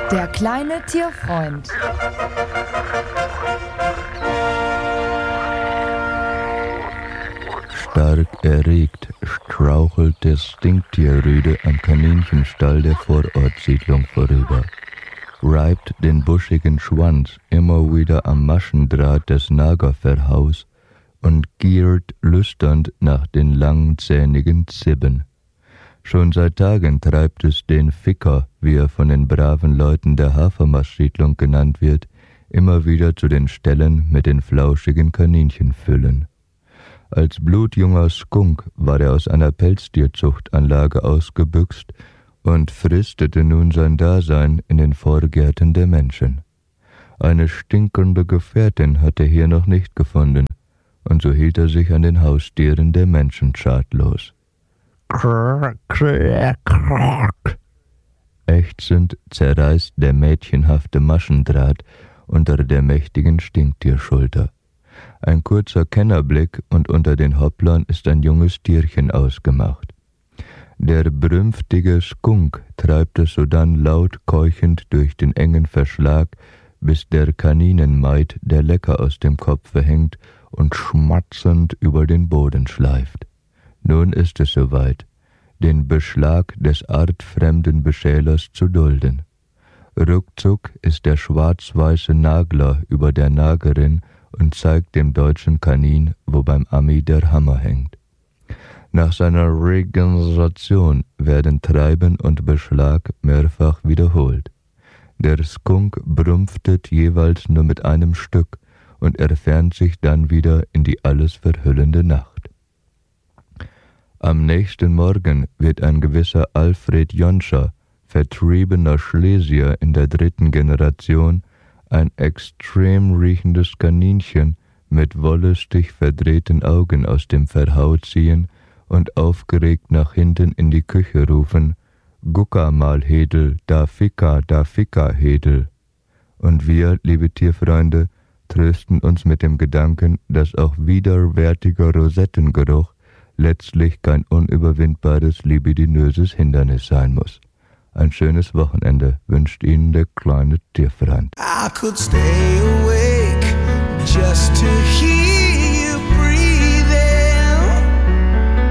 Der kleine Tierfreund. Stark erregt strauchelt der Stinktierrüde am Kaninchenstall der Vorortsiedlung vorüber, reibt den buschigen Schwanz immer wieder am Maschendraht des Nagerverhaus und giert lüsternd nach den langzähnigen Zibben. Schon seit Tagen treibt es den Ficker, wie er von den braven Leuten der Hafermarschsiedlung genannt wird, immer wieder zu den Ställen mit den flauschigen Kaninchenfüllen. Als blutjunger Skunk war er aus einer Pelztierzuchtanlage ausgebüxt und fristete nun sein Dasein in den Vorgärten der Menschen. Eine stinkende Gefährtin hat er hier noch nicht gefunden, und so hielt er sich an den Haustieren der Menschen schadlos. Ächzend zerreißt der mädchenhafte Maschendraht unter der mächtigen Stinktierschulter. Ein kurzer Kennerblick und unter den Hopplern ist ein junges Tierchen ausgemacht. Der brünftige Skunk treibt es sodann laut keuchend durch den engen Verschlag, bis der Kaninenmaid der Lecker aus dem Kopfe hängt und schmatzend über den Boden schleift. Nun ist es soweit, den Beschlag des artfremden Beschälers zu dulden. Ruckzuck ist der schwarz-weiße Nagler über der Nagerin und zeigt dem deutschen Kanin, wo beim Ami der Hammer hängt. Nach seiner Regeneration werden Treiben und Beschlag mehrfach wiederholt. Der Skunk brümpftet jeweils nur mit einem Stück und entfernt sich dann wieder in die alles verhüllende Nacht. Am nächsten Morgen wird ein gewisser Alfred Jonscher, vertriebener Schlesier in der 3. Generation, ein extrem riechendes Kaninchen mit wollüstig verdrehten Augen aus dem Verhau ziehen und aufgeregt nach hinten in die Küche rufen: »Gucka mal, Hedel, da Ficker, Hedel.« Und wir, liebe Tierfreunde, trösten uns mit dem Gedanken, dass auch widerwärtiger Rosettengeruch letztlich kein unüberwindbares libidinöses Hindernis sein muss. Ein schönes Wochenende wünscht Ihnen der kleine Tierfreund. I could stay awake just to hear